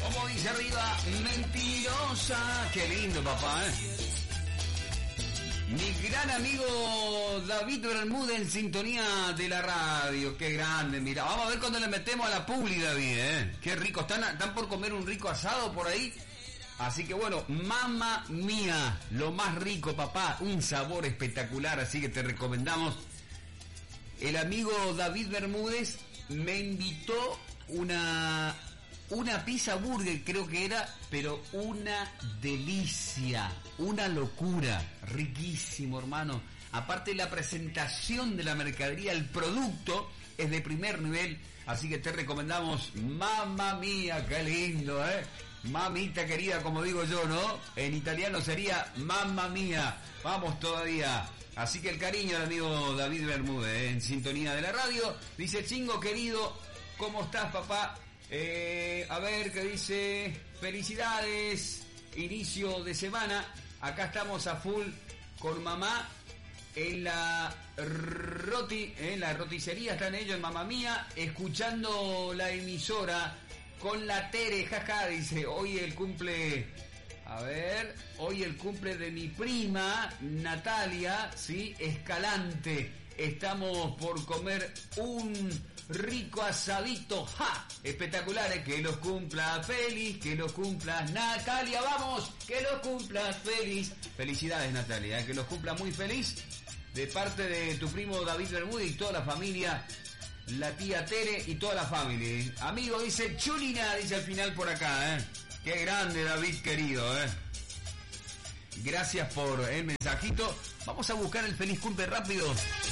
Como dice arriba, mentirosa. Qué lindo, papá, Mi gran amigo David Bermúdez en sintonía de la radio. Qué grande, mira. Vamos a ver cuando le metemos a la publi, David, Qué rico. ¿Están por comer un rico asado por ahí? Así que bueno, mamma mía, lo más rico, papá. Un sabor espectacular, así que te recomendamos. El amigo David Bermúdez me invitó una pizza burger, creo que era, pero una delicia, una locura, riquísimo, hermano. Aparte, la presentación de la mercadería, el producto es de primer nivel, así que te recomendamos. Mamma mía, qué lindo, mamita querida, como digo yo, ¿no? En italiano sería mamma mía. Vamos todavía. Así que el cariño al amigo David Bermúdez, en sintonía de la radio. Dice, Chingo querido, ¿cómo estás, papá? A ver qué dice. Felicidades, inicio de semana. Acá estamos a full con mamá en la roticería. Están ellos en Mamma Mía, escuchando la emisora con la Tere, jaja. Dice, hoy el cumple de mi prima Natalia, ¿sí? Escalante. Estamos por comer un rico asadito, ¡ja! Espectaculares, que los cumpla feliz, que los cumplas Natalia, vamos, que los cumplas feliz. Felicidades, Natalia, que los cumpla muy feliz de parte de tu primo David Bermúdez y toda la familia, la tía Tere y toda la familia. Amigo, dice Chulina, dice al final por acá, Qué grande, David querido, Gracias por el mensajito. Vamos a buscar el feliz cumple rápido.